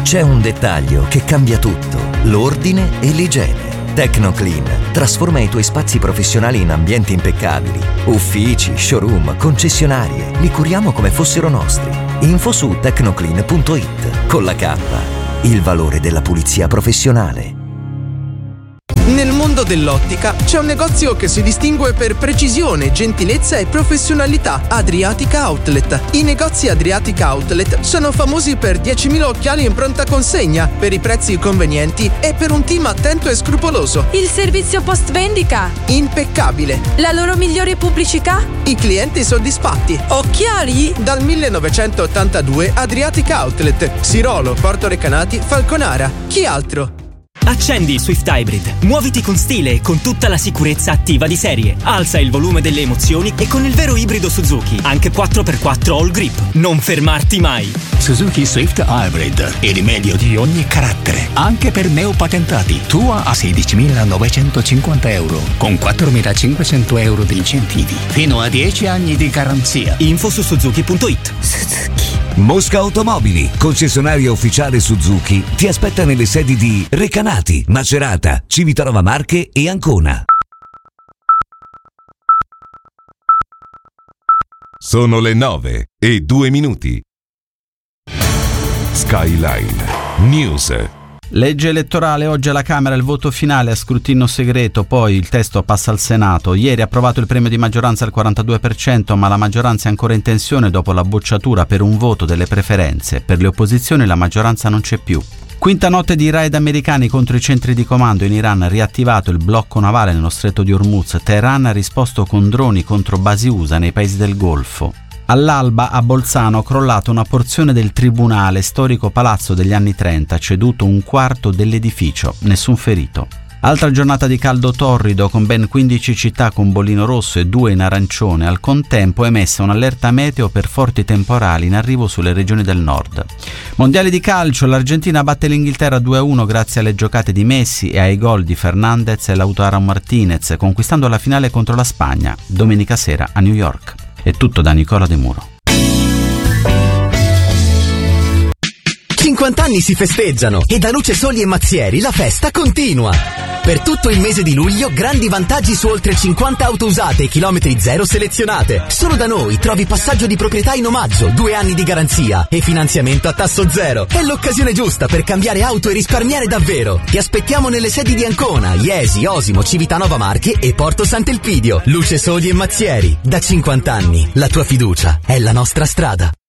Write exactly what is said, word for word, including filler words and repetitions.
C'è un dettaglio che cambia tutto: l'ordine e l'igiene. Tecnoclean trasforma i tuoi spazi professionali in ambienti impeccabili. Uffici, showroom, concessionarie, li curiamo come fossero nostri. Info su tecnoclean punto it. Con la K, il valore della pulizia professionale. Nel mondo dell'ottica c'è un negozio che si distingue per precisione, gentilezza e professionalità: Adriatica Outlet. I negozi Adriatica Outlet sono famosi per diecimila occhiali in pronta consegna, per i prezzi convenienti e per un team attento e scrupoloso. Il servizio post vendita? Impeccabile. La loro migliore pubblicità? I clienti soddisfatti. Occhiali? Dal millenovecentottantadue Adriatica Outlet, Sirolo, Porto Recanati, Falconara. Chi altro? Accendi il Swift Hybrid, muoviti con stile e con tutta la sicurezza attiva di serie. Alza il volume delle emozioni e con il vero ibrido Suzuki, anche quattro per quattro all grip. Non fermarti mai. Suzuki Swift Hybrid, il meglio di ogni carattere, anche per neopatentati. Tua a sedicimilanovecentocinquanta euro, con quattromilacinquecento euro di incentivi, fino a dieci anni di garanzia. Info su suzuki punto it. Suzuki. Mosca Automobili, concessionaria ufficiale Suzuki, ti aspetta nelle sedi di Recanati, Macerata, Civitanova Marche e Ancona. Sono le nove e due minuti. Skyline News. Legge elettorale, oggi alla Camera il voto finale a scrutinio segreto, poi il testo passa al Senato. Ieri approvato il premio di maggioranza al quarantadue per cento, ma la maggioranza è ancora in tensione dopo la bocciatura per un voto delle preferenze. Per le opposizioni la maggioranza non c'è più. Quinta notte di raid americani contro i centri di comando in Iran, riattivato il blocco navale nello stretto di Hormuz. Teheran ha risposto con droni contro basi U S A nei paesi del Golfo. All'alba a Bolzano crollato una porzione del tribunale, storico palazzo degli anni trenta, ceduto un quarto dell'edificio, nessun ferito. Altra giornata di caldo torrido con ben quindici città con bollino rosso e due in arancione, al contempo emessa un'allerta meteo per forti temporali in arrivo sulle regioni del nord. Mondiali di calcio, l'Argentina batte l'Inghilterra due a uno grazie alle giocate di Messi e ai gol di Fernandez e Lautaro Martinez, conquistando la finale contro la Spagna, domenica sera a New York. È tutto da Nicola De Muro. cinquanta anni si festeggiano e da Luce Soli e Mazzieri la festa continua. Per tutto il mese di luglio grandi vantaggi su oltre cinquanta auto usate e chilometri zero selezionate. Solo da noi trovi passaggio di proprietà in omaggio, due anni di garanzia e finanziamento a tasso zero. È l'occasione giusta per cambiare auto e risparmiare davvero. Ti aspettiamo nelle sedi di Ancona, Iesi, Osimo, Civitanova Marche e Porto Sant'Elpidio. Luce Soli e Mazzieri, da cinquanta anni la tua fiducia è la nostra strada.